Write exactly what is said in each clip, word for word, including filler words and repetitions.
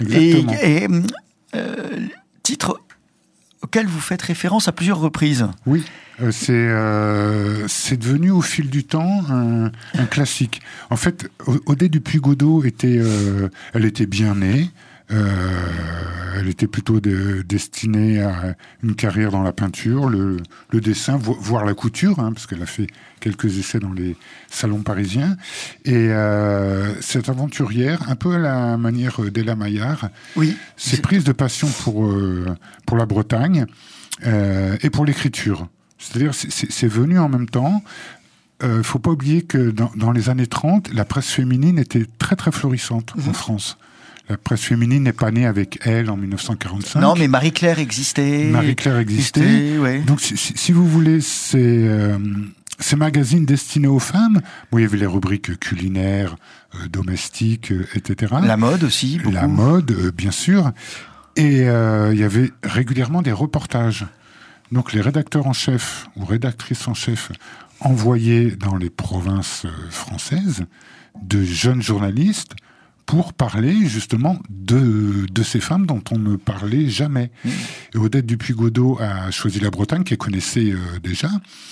Exactement. Et, et euh, titre auquel vous faites référence à plusieurs reprises. Oui, euh, c'est, euh, c'est devenu au fil du temps un, un classique. En fait, Odette Dupuy-Godeau était, euh, elle était bien née. Euh, elle était plutôt de, destinée à une carrière dans la peinture, le, le dessin, vo- voire la couture, hein, parce qu'elle a fait quelques essais dans les salons parisiens. Et euh, cette aventurière, un peu à la manière d'Ella Maillard, oui, s'est prise de passion pour, euh, pour la Bretagne euh, et pour l'écriture. C'est-à-dire, c'est, c'est, c'est venu en même temps. Il euh, ne faut pas oublier que dans, dans les années trente, la presse féminine était très très florissante mmh. en France. La presse féminine n'est pas née avec Elle en dix-neuf cent quarante-cinq. Non, mais Marie-Claire existait. Marie-Claire existait. existait ouais. Donc, si, si vous voulez, c'est, euh, ces magazines destinés aux femmes, bon, il y avait les rubriques culinaires, euh, domestiques, euh, et cetera. La mode aussi, beaucoup. La mode, euh, bien sûr. Et euh, il y avait régulièrement des reportages. Donc, les rédacteurs en chef ou rédactrices en chef envoyaient dans les provinces françaises de jeunes journalistes pour parler justement de, de ces femmes dont on ne parlait jamais. Mmh. Et Odette Dupuy-Godeau a choisi la Bretagne, qu'elle connaissait euh, déjà.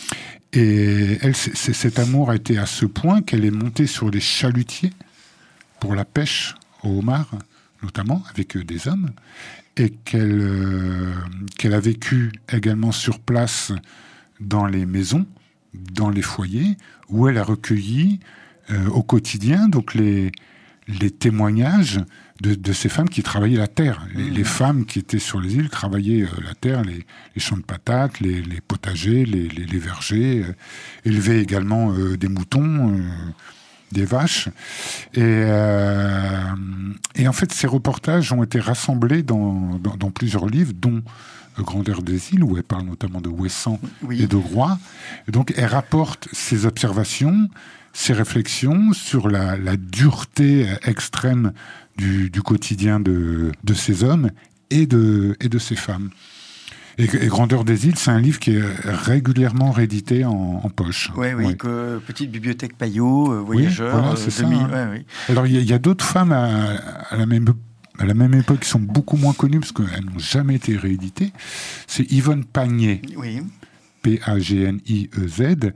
Et elle, c'est, c'est, cet amour a été à ce point qu'elle est montée sur les chalutiers pour la pêche au homard, notamment, avec euh, des hommes. Et qu'elle, euh, qu'elle a vécu également sur place dans les maisons, dans les foyers, où elle a recueilli euh, au quotidien donc les... les témoignages de, de ces femmes qui travaillaient la terre. Les, mmh. les femmes qui étaient sur les îles travaillaient euh, la terre, les, les champs de patates, les, les potagers, les, les, les vergers, euh, élevaient également euh, des moutons, euh, des vaches. Et, euh, et en fait, ces reportages ont été rassemblés dans, dans, dans plusieurs livres, dont Grandeur des îles, où elle parle notamment de Ouessant oui. et de Groix. Et donc, elle rapporte ses observations, ses réflexions sur la, la dureté extrême du, du quotidien de, de ces hommes et de, et de ces femmes. Et, et Grandeur des îles, c'est un livre qui est régulièrement réédité en, en poche. Oui, oui, oui. Que Petite Bibliothèque Payot, euh, Voyageurs, oui, voilà, c'est euh, demi... ça, hein. ouais, oui. Alors, il y, y a d'autres femmes à, à la même à la même époque qui sont beaucoup moins connues parce qu'elles n'ont jamais été rééditées. C'est Yvonne Pagnier. Oui. P A G N I E Z,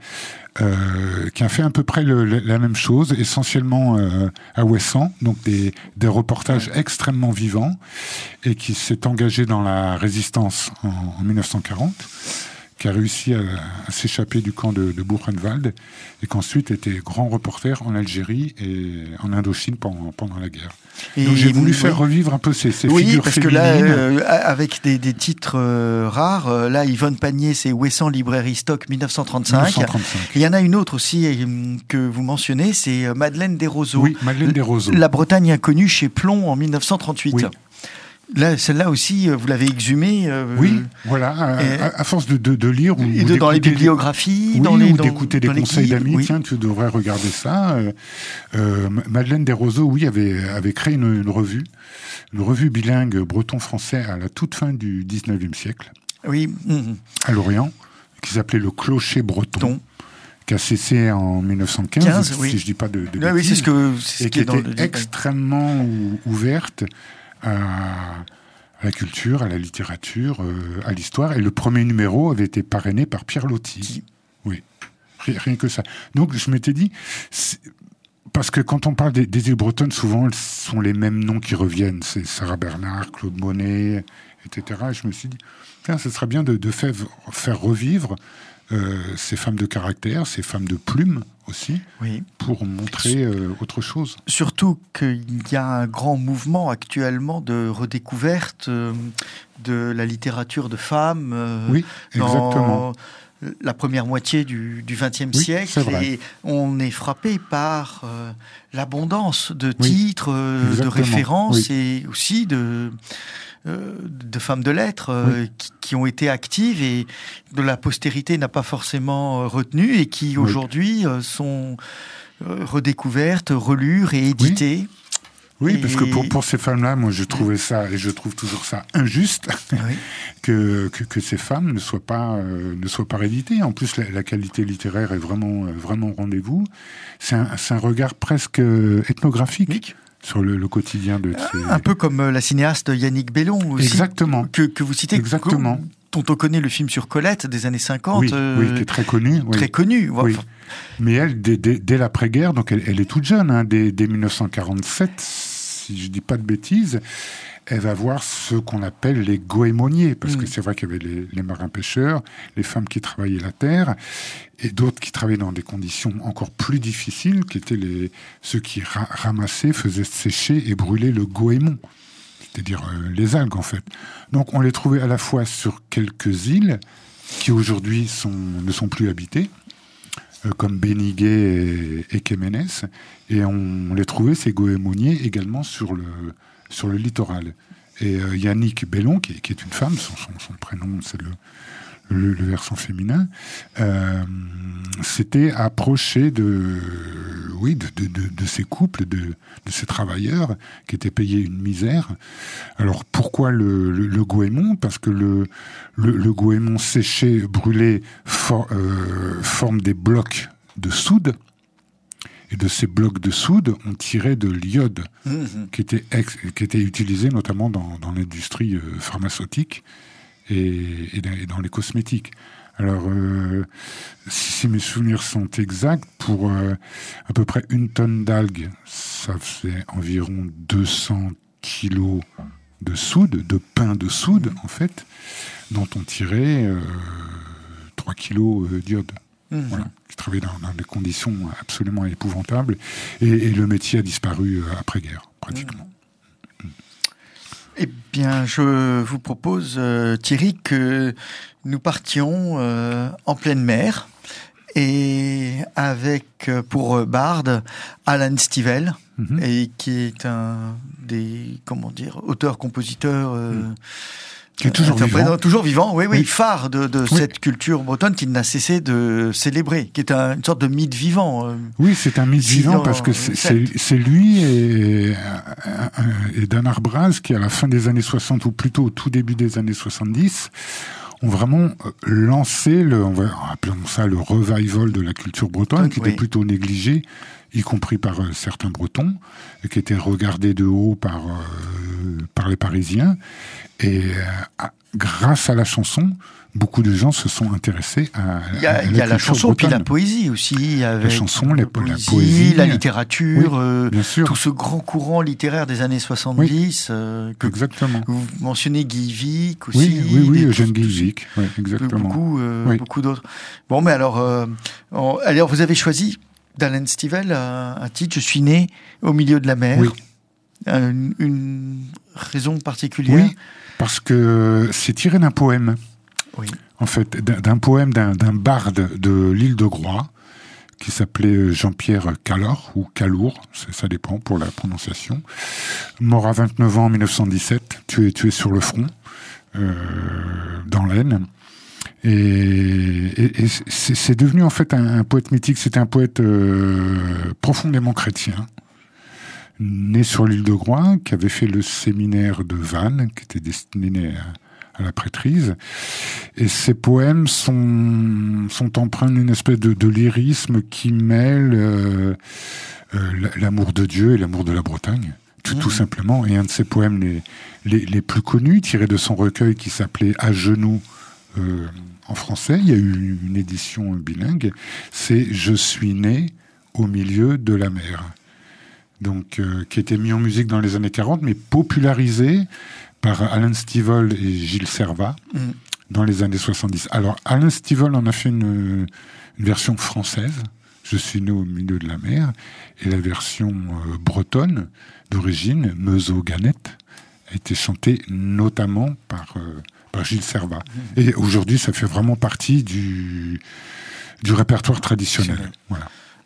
euh, qui a fait à peu près le, la même chose, essentiellement euh, à Ouessant, donc des, des reportages ouais. extrêmement vivants, et qui s'est engagé dans la résistance en, en dix-neuf cent quarante, qui a réussi à, à s'échapper du camp de, de Buchenwald, et qu'ensuite était grand reporter en Algérie et en Indochine pendant, pendant la guerre. Et donc j'ai voulu oui. faire revivre un peu ces, ces oui, figures parce féminines. que là, euh, avec des, des titres euh, rares, euh, là, Yvonne Pagnier, c'est Ouessant Librairie Stock dix-neuf cent trente-cinq. dix-neuf cent trente-cinq. Il y en a une autre aussi euh, que vous mentionnez, c'est Madeleine Desroseaux. Oui, Madeleine Desroseaux. La Bretagne inconnue chez Plomb en dix-neuf cent trente-huit. Oui. Là, celle-là aussi, vous l'avez exhumée. Euh, oui, voilà, à, et, à, à force de, de, de lire ou, et de, ou dans les bibliographies, des, dans oui, les, ou dans, d'écouter des conseils d'amis. Oui. Tiens, tu devrais regarder ça. Euh, euh, Madeleine Desroseaux, oui, avait, avait créé une, une revue, une revue bilingue breton-français à la toute fin du dix-neuvième siècle. Oui. Mmh. À Lorient, qui s'appelait le Clocher Breton. Ton. Qui a cessé en dix-neuf cent quinze, quinze, si oui. je dis pas de, de oui, oui, c'est ce que c'est et ce qui est dans était le extrêmement ou, ouverte à, à la culture, à la littérature, euh, à l'histoire. Et le premier numéro avait été parrainé par Pierre Loti. Oui, rien que ça. Donc je m'étais dit, parce que quand on parle des, des îles bretonnes, souvent ce sont les mêmes noms qui reviennent. C'est Sarah Bernard, Claude Monet, et cetera. Et je me suis dit, tiens, ce serait bien de, de faire, faire revivre Euh, ces femmes de caractère, ces femmes de plume aussi, oui. pour montrer euh, autre chose. Surtout qu'il y a un grand mouvement actuellement de redécouverte euh, de la littérature de femmes. Euh, oui, exactement. Dans la première moitié du vingtième oui, siècle, c'est vrai. Et on est frappé par euh, l'abondance de oui, titres, euh, de références oui. et aussi de... Euh, de femmes de lettres euh, oui. qui, qui ont été actives et de la postérité n'a pas forcément euh, retenu et qui oui. aujourd'hui euh, sont euh, redécouvertes, relues, rééditées. Oui, oui et... parce que pour, pour ces femmes-là, moi je trouvais ça, et je trouve toujours ça injuste, oui. que, que, que ces femmes ne soient pas, euh, ne soient pas rééditées. En plus, la, la qualité littéraire est vraiment, vraiment au rendez-vous. C'est un, c'est un regard presque ethnographique. Oui. sur le, le quotidien de ces... Un peu comme la cinéaste Yannick Bellon aussi. Exactement. Que, que vous citez. Exactement. Dont on connaît le film sur Colette des années cinquante. Oui, euh, oui, qui est très connu. Oui. Très connu. Oui. Mais elle, dès, dès, dès l'après-guerre, donc elle, elle est toute jeune, hein, dès, dès dix-neuf cent quarante-sept, si je dis pas de bêtises, elle va voir ce qu'on appelle les goémoniers, parce mmh. que c'est vrai qu'il y avait les, les marins-pêcheurs, les femmes qui travaillaient la terre, et d'autres qui travaillaient dans des conditions encore plus difficiles, qui étaient les, ceux qui ra- ramassaient, faisaient sécher et brûler le goémon. C'est-à-dire euh, les algues, en fait. Donc, on les trouvait à la fois sur quelques îles qui, aujourd'hui, sont, ne sont plus habitées, euh, comme Beniguet et, et Kéménès, et on, on les trouvait, ces goémoniers, également sur le, sur le littoral. Et euh, Yannick Bellon, qui, qui est une femme, son, son, son prénom, c'est le, le, le versant féminin, euh, s'était approché de... oui, de, de, de, de ces couples, de, de ces travailleurs qui étaient payés une misère. Alors, pourquoi le, le, le goémon ? Parce que le, le, le goémon séché, brûlé, for, euh, forme des blocs de soude. Et de ces blocs de soude, on tirait de l'iode, mmh. qui, était ex, qui était utilisé notamment dans, dans l'industrie pharmaceutique et, et dans les cosmétiques. Alors, euh, si, si mes souvenirs sont exacts, pour euh, à peu près une tonne d'algues, ça faisait environ deux cents kilos de soude, de pain de soude, en fait, dont on tirait euh, trois kilos d'iode. Mmh. Voilà, qui travaillait dans, dans des conditions absolument épouvantables. Et, et le métier a disparu après-guerre, pratiquement. Mmh. Eh bien, je vous propose, euh, Thierry, que nous partions euh, en pleine mer et avec, pour barde, Alan Stivell, mmh. et qui est un des, comment dire, auteurs-compositeurs... Euh, mmh. Qui est toujours vivant. Toujours vivant, oui, oui, oui. phare de, de oui. cette culture bretonne qu'il n'a cessé de célébrer, qui est un, une sorte de mythe vivant. Euh, oui, c'est un mythe vivant parce que c'est, c'est, c'est lui et, et Danar Braz qui, à la fin des années soixante, ou plutôt au tout début des années soixante-dix, ont vraiment lancé, le, on va, appelons ça le revival de la culture bretonne, qui oui. était plutôt négligée, y compris par euh, certains Bretons, et qui était regardé de haut par, euh, par les Parisiens. Et euh, grâce à la chanson, beaucoup de gens se sont intéressés à, il y a, à la Il y a la chanson, bretonne. Puis la poésie aussi. Avec la chanson, la, poésie, la poésie, la littérature, oui, euh, bien sûr. tout ce grand courant littéraire des années soixante-dix. Oui, euh, que exactement. Vous mentionnez Guy Vic aussi. Oui, oui, oui, Eugène Guy Vic, oui, exactement. Beaucoup, euh, oui. beaucoup d'autres. Bon, mais alors, euh, on, alors, vous avez choisi d'Alan Stivell un, un titre, Je suis né au milieu de la mer. Oui. Une, une raison particulière ? Oui, parce que c'est tiré d'un poème. Oui. En fait, d'un, d'un poème d'un, d'un barde de l'île de Groix, qui s'appelait Jean-Pierre Calor, ou Calour, ça dépend pour la prononciation. Mort à vingt-neuf ans en dix-neuf cent dix-sept, tué, tué sur le front, euh, dans l'Aisne. Et, et, et c'est, c'est devenu en fait un, un poète mythique. C'était un poète euh, profondément chrétien, né sur l'île de Groix, qui avait fait le séminaire de Vannes, qui était destiné à, à la prêtrise. Et ses poèmes sont, sont empreints d'une espèce de, de lyrisme qui mêle euh, euh, l'amour de Dieu et l'amour de la Bretagne, tout, mmh. tout simplement. Et un de ses poèmes les, les, les plus connus, tiré de son recueil qui s'appelait « À genoux euh, », en français, il y a eu une édition bilingue, c'est « Je suis né au milieu de la mer ». Donc, euh, qui a été mis en musique dans les années quarante, mais popularisé par Alan Stivell et Gilles Servat mmh. dans les années soixante-dix. Alors, Alan Stivell en a fait une, une version française, « Je suis né au milieu de la mer », et la version euh, bretonne d'origine, « Meuseau-Ganette », a été chantée notamment par, euh, par Gilles Servat. Mmh. Et aujourd'hui, ça fait vraiment partie du, du répertoire traditionnel. Voilà.